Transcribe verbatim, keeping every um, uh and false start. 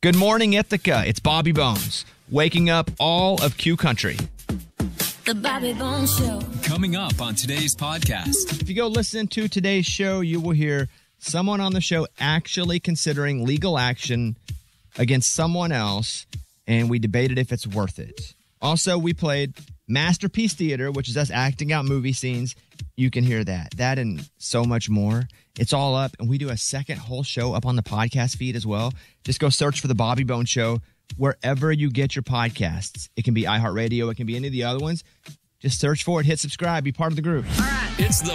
Good morning, Ithaca. It's Bobby Bones, waking up all of Q Country. The Bobby Bones Show. Coming up on today's podcast. If you go listen to today's show, you will hear someone on the show actually considering legal action against someone else, and we debated if it's worth it. Also, we played Masterpiece Theater, which is us acting out movie scenes. You can hear that. That and so much more. It's all up, and we do a second whole show up on the podcast feed as well. Just go search for The Bobby Bones Show wherever you get your podcasts. It can be iHeartRadio. It can be any of the other ones. Just search for it, hit subscribe, be part of the group. All right. It's the